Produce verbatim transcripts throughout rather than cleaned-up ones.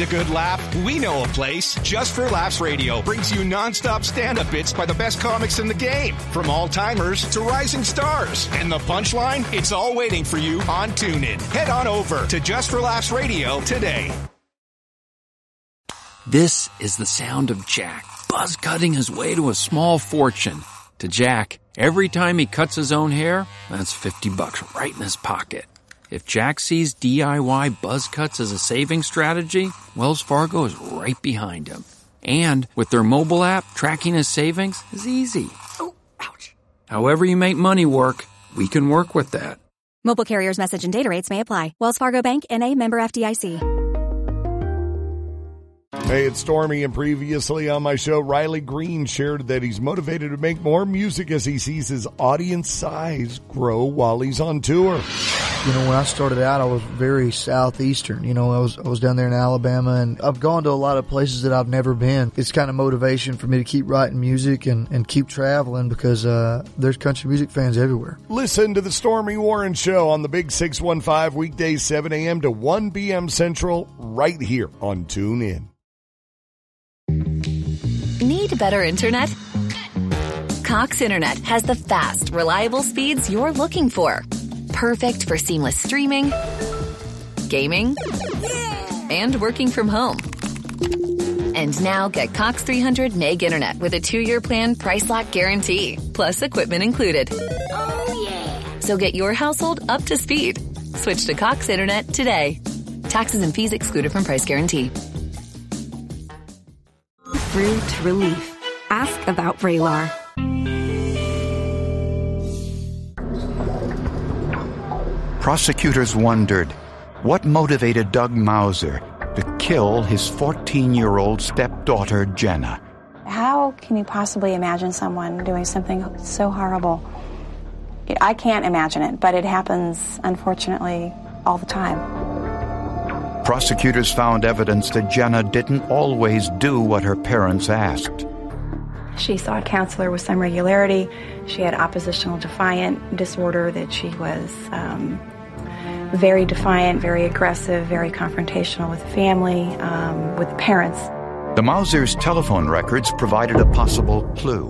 Need a good laugh? We know a place. Just for Laughs Radio brings you nonstop stand-up bits by the best comics in the game. From all-timers to rising stars. And the punchline? It's all waiting for you on TuneIn. Head on over to Just for Laughs Radio today. This is the sound of Jack, buzz cutting his way to a small fortune. To Jack, every time he cuts his own hair, that's fifty bucks right in his pocket. If Jack sees D I Y buzz cuts as a saving strategy, Wells Fargo is right behind him. And with their mobile app, tracking his savings is easy. Oh, ouch. However you make money work, we can work with that. Mobile carriers' message and data rates may apply. Wells Fargo Bank, N A, member F D I C. Hey, it's Stormy, and previously on my show, Riley Green shared that he's motivated to make more music as he sees his audience size grow while he's on tour. You know, when I started out, I was very southeastern. You know, I was I was down there in Alabama, and I've gone to a lot of places that I've never been. It's kind of motivation for me to keep writing music and, and keep traveling because uh, there's country music fans everywhere. Listen to the Stormy Warren Show on the Big six one five, weekdays seven a.m. to one p.m. Central, right here on TuneIn. Need better internet? Cox Internet has the fast, reliable speeds you're looking for. Perfect for seamless streaming, gaming, and working from home. And now get Cox three hundred meg internet with a two-year plan price lock guarantee, plus equipment included. Oh, yeah. So get your household up to speed. Switch to Cox Internet today. Taxes and fees excluded from price guarantee. Fruit relief. Ask about Vraylar. Prosecutors wondered what motivated Doug Mauser to kill his fourteen-year-old stepdaughter, Jenna. How can you possibly imagine someone doing something so horrible? I can't imagine it, but it happens, unfortunately, all the time. Prosecutors found evidence that Jenna didn't always do what her parents asked. She saw a counselor with some regularity. She had oppositional defiant disorder, that she was um, very defiant, very aggressive, very confrontational with the family, um, with the parents. The Mausers' telephone records provided a possible clue.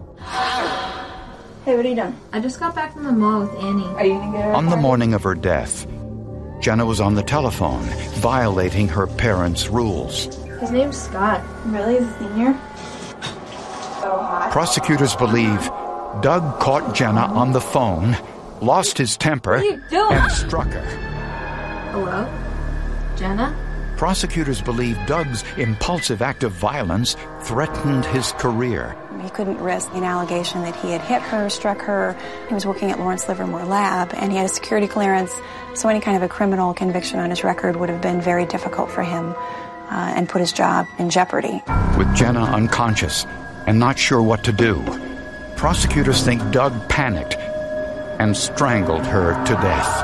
Hey, what are you doing? I just got back from the mall with Annie. Are you going to get her? On the morning of her death, Jenna was on the telephone, violating her parents' rules. His name's Scott. Really? Is he here? So hot. Prosecutors believe Doug caught Jenna on the phone, lost his temper, and struck her. Hello? Jenna? Prosecutors believe Doug's impulsive act of violence threatened his career. He couldn't risk an allegation that he had hit her, struck her. He was working at Lawrence Livermore Lab, and he had a security clearance, so any kind of a criminal conviction on his record would have been very difficult for him uh, and put his job in jeopardy. With Jenna unconscious and not sure what to do, prosecutors think Doug panicked and strangled her to death.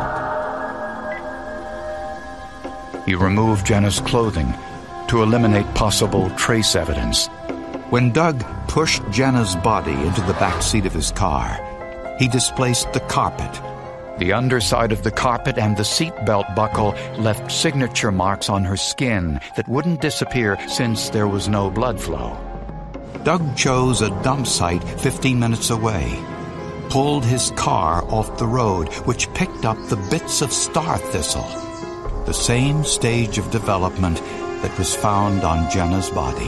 He removed Jenna's clothing to eliminate possible trace evidence. When Doug pushed Jenna's body into the back seat of his car, he displaced the carpet. The underside of the carpet and the seatbelt buckle left signature marks on her skin that wouldn't disappear since there was no blood flow. Doug chose a dump site fifteen minutes away, pulled his car off the road, which picked up the bits of star thistle, the same stage of development that was found on Jenna's body.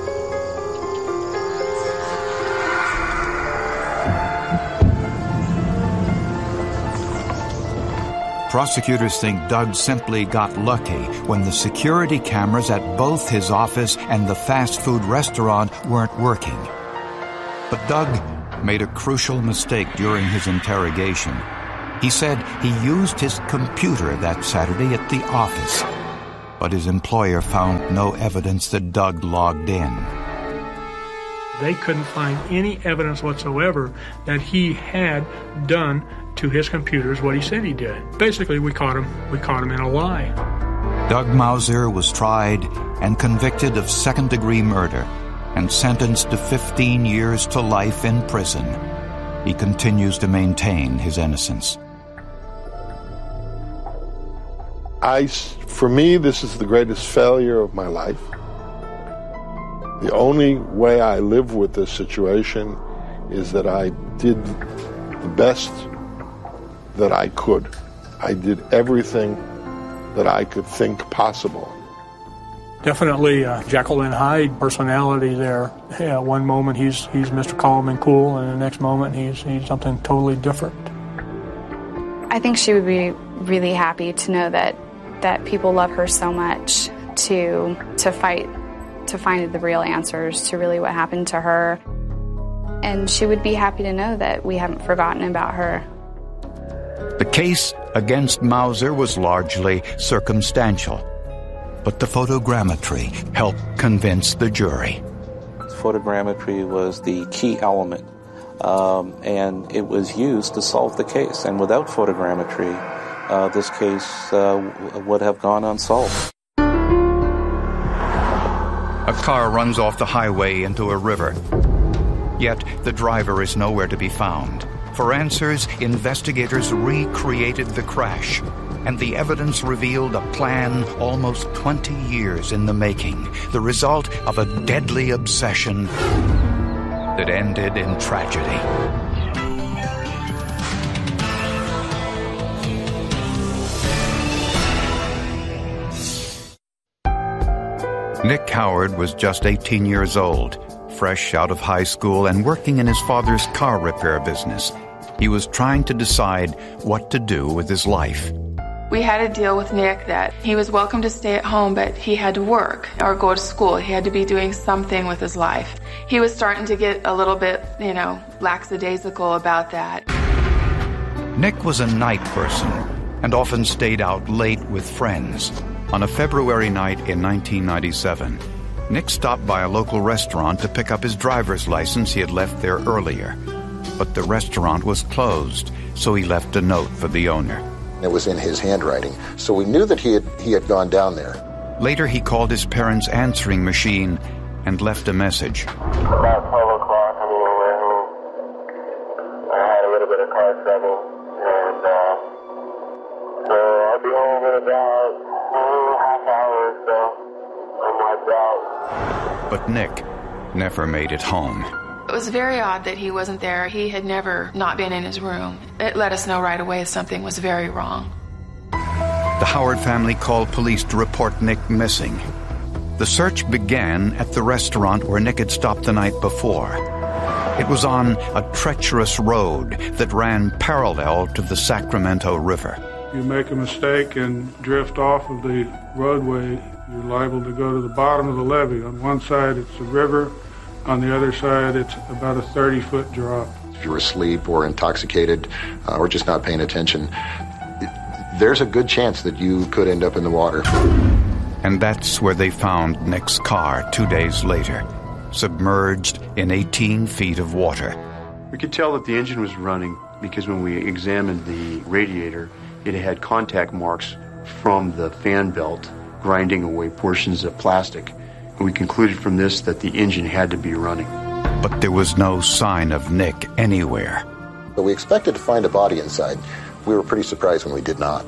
Prosecutors think Doug simply got lucky when the security cameras at both his office and the fast food restaurant weren't working. But Doug made a crucial mistake during his interrogation. He said he used his computer that Saturday at the office, but his employer found no evidence that Doug logged in. They couldn't find any evidence whatsoever that he had done to his computers what he said he did. Basically, we caught him. We caught him in a lie. Doug Mauser was tried and convicted of second-degree murder and sentenced to fifteen years to life in prison. He continues to maintain his innocence. I, for me, this is the greatest failure of my life. The only way I live with this situation is that I did the best that I could. I did everything that I could think possible. Definitely uh, Jekyll and Hyde personality there. Yeah, one moment he's he's Mister Calm and cool, and the next moment he's he's something totally different. I think she would be really happy to know that that people love her so much to to fight to find the real answers to really what happened to her. And she would be happy to know that we haven't forgotten about her. The case against Mauser was largely circumstantial, but the photogrammetry helped convince the jury. Photogrammetry was the key element, um, and it was used to solve the case. And without photogrammetry, uh, this case uh, would have gone unsolved. A car runs off the highway into a river. Yet the driver is nowhere to be found. For answers, investigators recreated the crash, and the evidence revealed a plan almost twenty years in the making, the result of a deadly obsession that ended in tragedy. Nick Howard was just eighteen years old, fresh out of high school and working in his father's car repair business. He was trying to decide what to do with his life. We had a deal with Nick that he was welcome to stay at home, but he had to work or go to school. He had to be doing something with his life. He was starting to get a little bit, you know, lackadaisical about that. Nick was a night person and often stayed out late with friends. On a February night in nineteen ninety-seven, Nick stopped by a local restaurant to pick up his driver's license he had left there earlier. But the restaurant was closed, so he left a note for the owner. It was in his handwriting, so we knew that he had, he had gone down there. Later, he called his parents' answering machine and left a message. About twelve o'clock on the way home. I had a little bit of car trouble, and uh, so I'll be home in about oh, half hour or so. I'm wiped out. But Nick never made it home. It was very odd that he wasn't there. He had never not been in his room. It let us know right away something was very wrong. The Howard family called police to report Nick missing. The search began at the restaurant where Nick had stopped the night before. It was on a treacherous road that ran parallel to the Sacramento River. You make a mistake and drift off of the roadway, you're liable to go to the bottom of the levee. On one side, it's a river. On the other side, it's about a thirty-foot drop. If you're asleep or intoxicated uh, or just not paying attention, there's a good chance that you could end up in the water. And that's where they found Nick's car two days later, submerged in eighteen feet of water. We could tell that the engine was running because when we examined the radiator, it had contact marks from the fan belt grinding away portions of plastic. And we concluded from this that the engine had to be running. But there was no sign of Nick anywhere. But we expected to find a body inside. We were pretty surprised when we did not.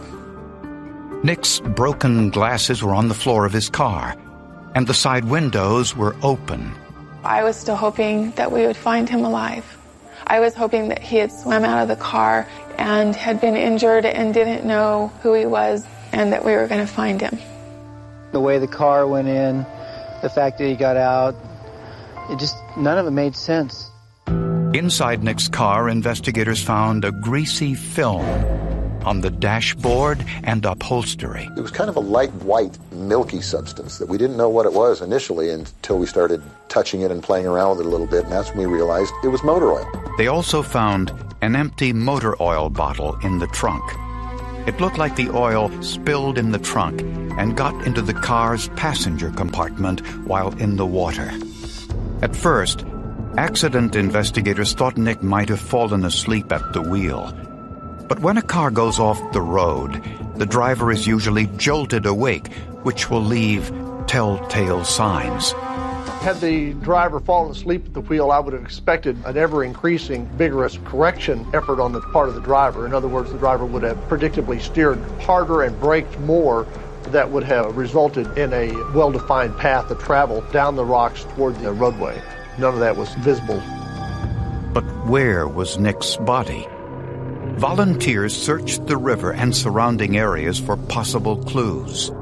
Nick's broken glasses were on the floor of his car, and the side windows were open. I was still hoping that we would find him alive. I was hoping that he had swum out of the car and had been injured and didn't know who he was, and that we were going to find him. The way the car went in, the fact that he got out, it just, none of it made sense. Inside Nick's car, investigators found a greasy film on the dashboard and upholstery. It was kind of a light white, milky substance that we didn't know what it was initially until we started touching it and playing around with it a little bit, and that's when we realized it was motor oil. They also found an empty motor oil bottle in the trunk. It looked like the oil spilled in the trunk and got into the car's passenger compartment while in the water. At first, accident investigators thought Nick might have fallen asleep at the wheel. But when a car goes off the road, the driver is usually jolted awake, which will leave telltale signs. Had the driver fallen asleep at the wheel, I would have expected an ever-increasing, vigorous correction effort on the part of the driver. In other words, the driver would have predictably steered harder and braked more. That would have resulted in a well-defined path of travel down the rocks toward the roadway. None of that was visible. But where was Nick's body? Volunteers searched the river and surrounding areas for possible clues.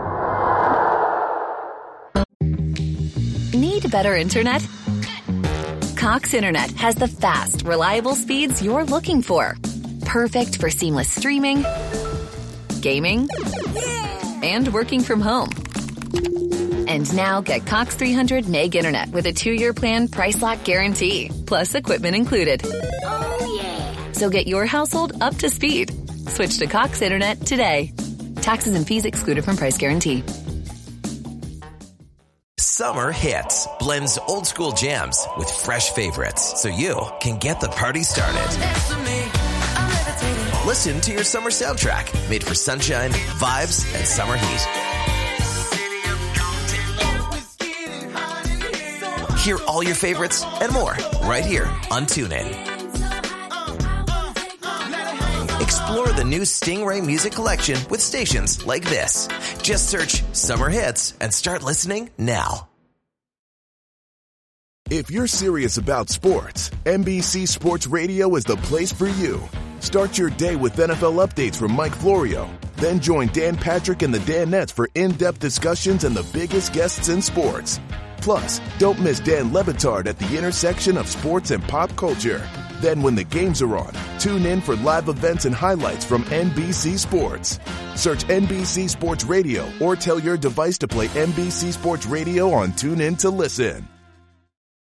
Need better internet? Cox Internet has the fast, reliable speeds you're looking for. Perfect for seamless streaming, gaming, and working from home. And now get Cox three hundred meg internet with a two-year plan price lock guarantee, plus equipment included. Oh, yeah. So get your household up to speed. Switch to Cox Internet today. Taxes and fees excluded from price guarantee. Summer Hits blends old school jams with fresh favorites so you can get the party started. Listen to your summer soundtrack made for sunshine, vibes, and summer heat. Hear all your favorites and more right here on TuneIn. Explore the new Stingray music collection with stations like this. Just search Summer Hits and start listening now. If you're serious about sports, N B C Sports Radio is the place for you. Start your day with N F L updates from Mike Florio. Then join Dan Patrick and the Danettes for in-depth discussions and the biggest guests in sports. Plus, don't miss Dan Le Batard at the intersection of sports and pop culture. Then when the games are on, tune in for live events and highlights from N B C Sports. Search N B C Sports Radio or tell your device to play N B C Sports Radio on TuneIn to listen.